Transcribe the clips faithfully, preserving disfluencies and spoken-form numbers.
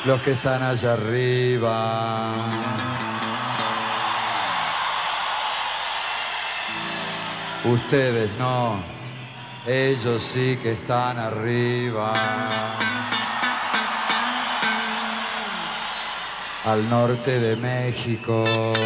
los que están allá arriba. Ustedes no, ellos sí que están arriba. Al norte de México,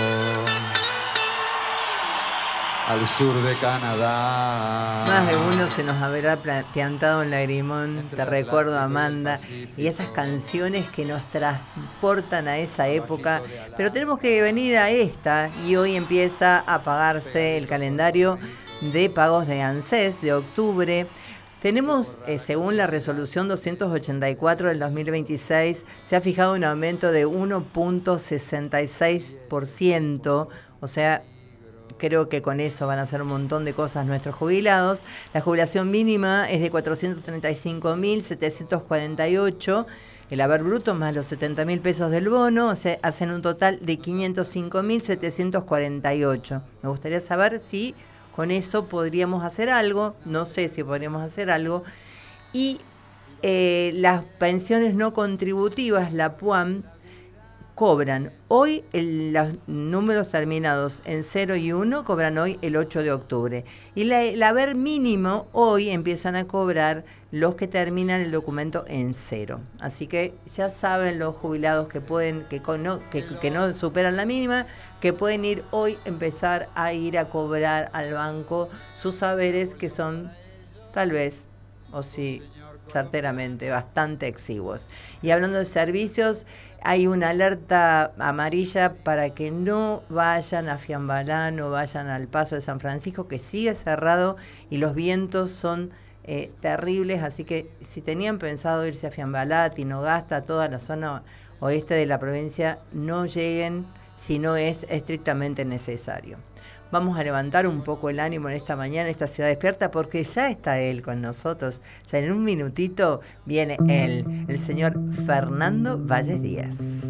al sur de Canadá. Más de uno se nos habrá plantado un lagrimón, te recuerdo, Amanda, y esas canciones que nos transportan a esa época, pero tenemos que venir a esta, y hoy empieza a pagarse el calendario de pagos de ANSES de octubre. Tenemos, eh, según la resolución doscientos ochenta y cuatro del dos mil veintiséis, se ha fijado un aumento de uno punto sesenta y seis por ciento, o sea, creo que con eso van a hacer un montón de cosas nuestros jubilados. La jubilación mínima es de cuatrocientos treinta y cinco mil setecientos cuarenta y ocho, el haber bruto más los setenta mil pesos del bono, o sea, hacen un total de quinientos cinco mil setecientos cuarenta y ocho. Me gustaría saber si con eso podríamos hacer algo, no sé si podríamos hacer algo. Y eh, las pensiones no contributivas, la P U A M, cobran hoy el, los números terminados en cero y uno, cobran hoy el ocho de octubre. Y la, el haber mínimo hoy empiezan a cobrar los que terminan el documento en cero. Así que ya saben los jubilados que pueden, que, no, que, que no superan la mínima, que pueden ir hoy, empezar a ir a cobrar al banco sus saberes, que son tal vez, o sí, certeramente, bastante exiguos. Y hablando de servicios, hay una alerta amarilla para que no vayan a Fiambalá, no vayan al Paso de San Francisco, que sigue cerrado y los vientos son eh, terribles, así que si tenían pensado irse a Fiambalá, Tinogasta, toda la zona oeste de la provincia, no lleguen si no es estrictamente necesario. Vamos a levantar un poco el ánimo en esta mañana, en esta ciudad despierta, porque ya está él con nosotros. O sea, en un minutito viene él, el señor Fernando Valles Díaz.